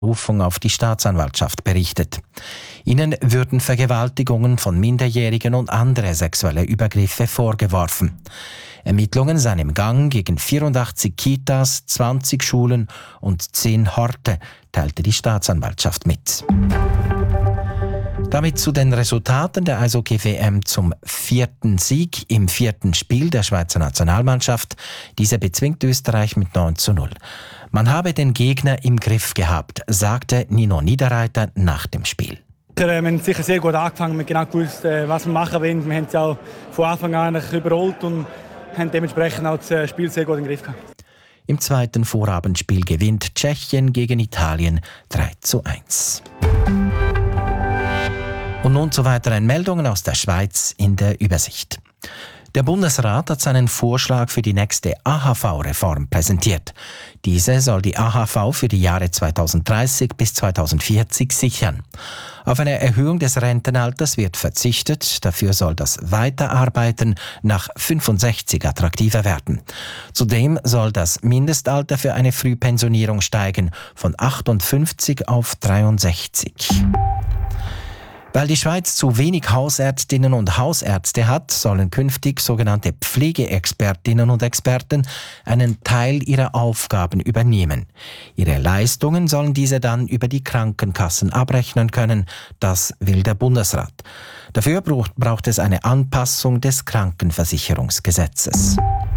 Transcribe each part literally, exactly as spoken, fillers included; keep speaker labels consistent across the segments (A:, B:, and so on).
A: Berufung auf die Staatsanwaltschaft berichtet. Ihnen würden Vergewaltigungen von Minderjährigen und andere sexuelle Übergriffe vorgeworfen. Ermittlungen seien im Gang gegen vierundachtzig Kitas, zwanzig Schulen und zehn Horte, teilte die Staatsanwaltschaft mit. Damit zu den Resultaten der Eishockey-W M zum vierten Sieg im vierten Spiel der Schweizer Nationalmannschaft. Diese bezwingt Österreich mit neun zu null. Man habe den Gegner im Griff gehabt, sagte Nino Niederreiter nach dem Spiel.
B: Wir haben sicher sehr gut angefangen, wir haben genau gewusst, was wir machen wollen. Wir haben es auch von Anfang an überrollt und haben dementsprechend auch das Spiel sehr gut im Griff gehabt.
A: Im zweiten Vorabendspiel gewinnt Tschechien gegen Italien drei zu eins. Und nun zu weiteren Meldungen aus der Schweiz in der Übersicht. Der Bundesrat hat seinen Vorschlag für die nächste A H V-Reform präsentiert. Diese soll die A H V für die Jahre zweitausenddreißig bis zweitausendvierzig sichern. Auf eine Erhöhung des Rentenalters wird verzichtet, dafür soll das Weiterarbeiten nach fünfundsechzig attraktiver werden. Zudem soll das Mindestalter für eine Frühpensionierung steigen von achtundfünfzig auf dreiundsechzig. Weil die Schweiz zu wenig Hausärztinnen und Hausärzte hat, sollen künftig sogenannte Pflegeexpertinnen und Experten einen Teil ihrer Aufgaben übernehmen. Ihre Leistungen sollen diese dann über die Krankenkassen abrechnen können. Das will der Bundesrat. Dafür braucht, braucht es eine Anpassung des Krankenversicherungsgesetzes.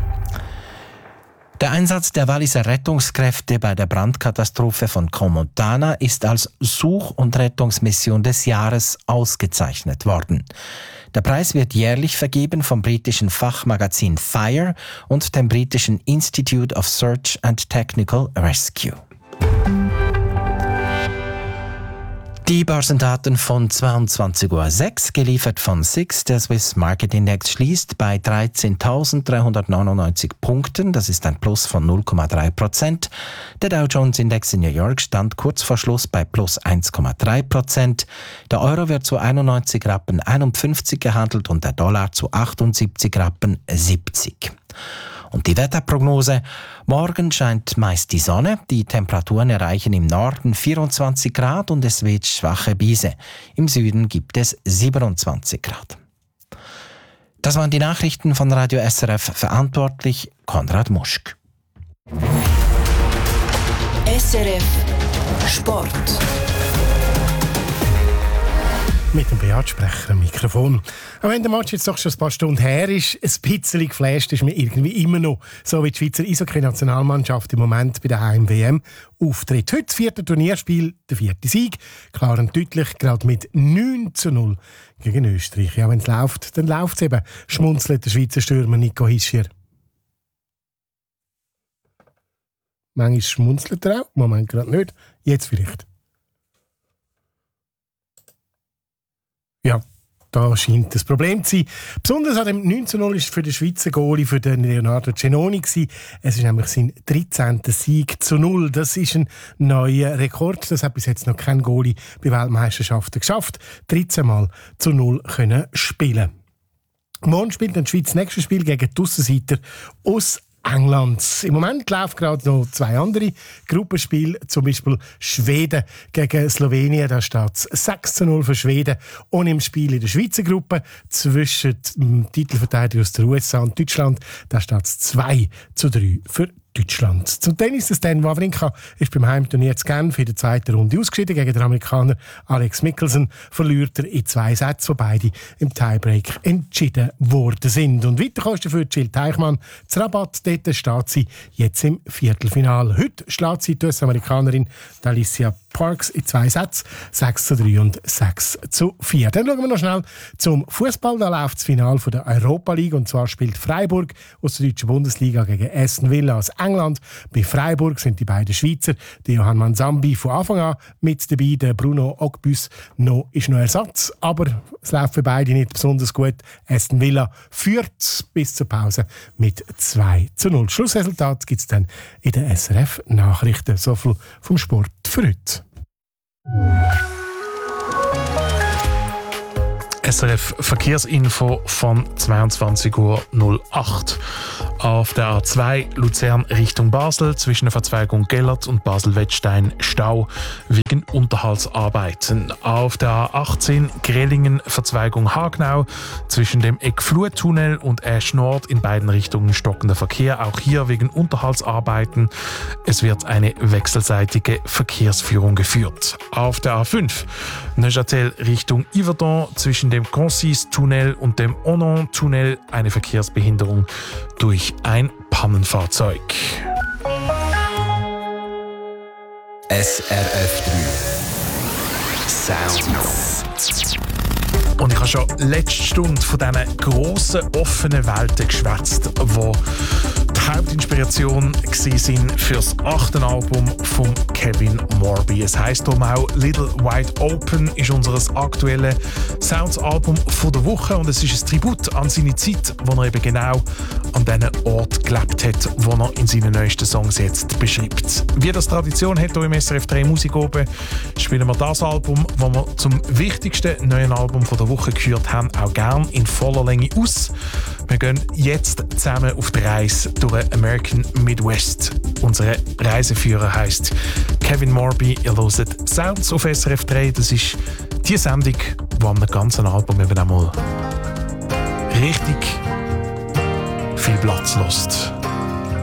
A: Der Einsatz der Walliser Rettungskräfte bei der Brandkatastrophe von Crans-Montana ist als Such- und Rettungsmission des Jahres ausgezeichnet worden. Der Preis wird jährlich vergeben vom britischen Fachmagazin Fire und dem britischen Institute of Search and Technical Rescue. Die Börsendaten von zweiundzwanzig Uhr sechs, geliefert von S I X. Der Swiss Market Index schließt bei dreizehntausenddreihundertneunundneunzig Punkten. Das ist ein Plus von null Komma drei Prozent. Der Dow Jones Index in New York stand kurz vor Schluss bei plus eins Komma drei Prozent. Der Euro wird zu einundneunzig Rappen einundfünfzig gehandelt und der Dollar zu achtundsiebzig Rappen siebzig. Und die Wetterprognose: Morgen scheint meist die Sonne, die Temperaturen erreichen im Norden vierundzwanzig Grad und es weht schwache Brise. Im Süden gibt es siebenundzwanzig Grad. Das waren die Nachrichten von Radio S R F, verantwortlich Konrad Muschk.
C: S R F Sport.
D: Mit dem Beat-Sprecher am Mikrofon. Auch wenn der Match jetzt doch schon ein paar Stunden her ist, ein bisschen geflasht ist mir irgendwie immer noch, so wie die Schweizer Eishockey-Nationalmannschaft im Moment bei der Heim W M auftritt. Heute das vierte Turnierspiel, der vierte Sieg, klar und deutlich, gerade mit neun zu null gegen Österreich. Ja, wenn es läuft, dann läuft es eben, schmunzelt der Schweizer Stürmer Nico Hischier. Manchmal schmunzelt er auch, Moment gerade nicht, jetzt vielleicht. Ja, da scheint das Problem zu sein. Besonders an dem neun zu null war für den Schweizer Goalie, für den Leonardo Cenoni. Es ist nämlich sein dreizehnter Sieg zu null. Das ist ein neuer Rekord. Das hat bis jetzt noch kein Goalie bei Weltmeisterschaften geschafft. dreizehn Mal zu null können spielen. Morgen spielt dann die Schweiz das nächste Spiel gegen die Aussenseiter aus England. Im Moment laufen gerade noch zwei andere Gruppenspiele, zum Beispiel Schweden gegen Slowenien. Da steht es sechs zu null für Schweden. Und im Spiel in der Schweizer Gruppe zwischen dem Titelverteidiger aus den U S A und Deutschland, da steht es zwei zu drei für Deutschland. Zum Tennis, der Stan Wawrinka ist beim Heimturnier zu Genf in der zweiten Runde ausgeschieden. Gegen den Amerikaner Alex Michelsen verliert er in zwei Sätzen, wo beide im Tiebreak entschieden worden sind. Und weiter kannst du für Jill Teichmann zu Rabat. Dort steht sie jetzt im Viertelfinale. Heute schlägt sie die U S-Amerikanerin Alicia Parks in zwei Sätzen, sechs zu drei und sechs zu vier. Dann schauen wir noch schnell zum Fußball. Da läuft das Finale der Europa League, und zwar spielt Freiburg aus der deutschen Bundesliga gegen Aston Villa aus England. Bei Freiburg sind die beiden Schweizer, der Johann Manzambi von Anfang an mit dabei, der Bruno Ogbus noch, ist noch Ersatz, aber es läuft für beide nicht besonders gut. Aston Villa führt bis zur Pause mit zwei zu null. Schlussresultat gibt es dann in den S R F-Nachrichten. So viel vom Sport für heute.
E: S R F Verkehrsinfo von zweiundzwanzig Uhr null acht. Auf der A zwei Luzern Richtung Basel zwischen der Verzweigung Gellert und Basel-Wettstein Stau wegen Unterhaltsarbeiten. Auf der A achtzehn Grellingen Verzweigung Hagnau zwischen dem Eckfluh-Tunnel und Asch Nord in beiden Richtungen stockender Verkehr, auch hier wegen Unterhaltsarbeiten. Es wird eine wechselseitige Verkehrsführung geführt. Auf der A fünf Neuchâtel Richtung Yverdon zwischen dem Concis-Tunnel und dem Onon-Tunnel eine Verkehrsbehinderung durch ein Pannenfahrzeug.
F: S R F drei Sounds.
E: Und ich habe schon letzte Stunde von diesen grossen, offenen Welten geschwätzt, die die Hauptinspiration waren für das achte Album von Kevin Morby. Es heisst darum auch «Little Wide Open» ist unser aktuelles Sounds-Album der Woche und es ist ein Tribut an seine Zeit, wo er eben genau an diesem Ort gelebt hat, wo er in seinen neuesten Songs jetzt beschreibt. Wie das Tradition hat hier im S R F drei Musik oben, spielen wir das Album, das wir zum wichtigsten neuen Album der Woche gehört haben, auch gerne in voller Länge aus. Wir gehen jetzt zusammen auf die Reise durch den American Midwest. Unser Reiseführer heisst Kevin Morby. Ihr hört Sounds auf S R F drei. Das ist die Sendung, die am ganzen Album eben einmal richtig viel Platz lässt.